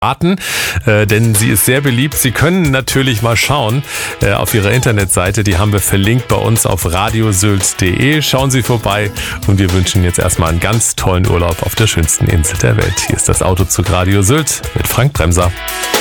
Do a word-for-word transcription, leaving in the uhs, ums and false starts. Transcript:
raten, äh, denn sie ist sehr beliebt. Sie können natürlich mal schauen äh, auf ihrer Internetseite, die haben wir verlinkt bei uns auf radiosylt punkt de. Schauen Sie vorbei und wir wünschen Ihnen jetzt erstmal einen ganz tollen Urlaub auf der schönsten Insel der Welt. Hier ist das Autozug Radio Sylt mit Frank Bremser.